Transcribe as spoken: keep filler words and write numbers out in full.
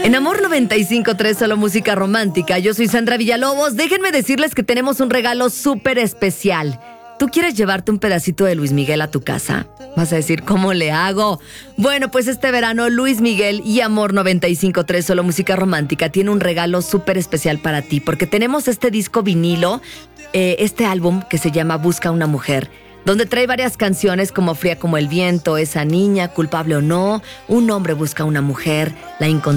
En Amor noventa y cinco punto tres, solo música romántica. Yo soy Sandra Villalobos. Déjenme decirles que tenemos un regalo súper especial. ¿Tú quieres llevarte un pedacito de Luis Miguel a tu casa? Vas a decir, ¿cómo le hago? Bueno, pues este verano Luis Miguel y Amor noventa y cinco punto tres, solo música romántica, tiene un regalo súper especial para ti, porque tenemos este disco vinilo, eh, este álbum que se llama Busca una mujer, donde trae varias canciones como Fría como el viento, Esa niña, Culpable o no, Un hombre busca una mujer, La incondicional.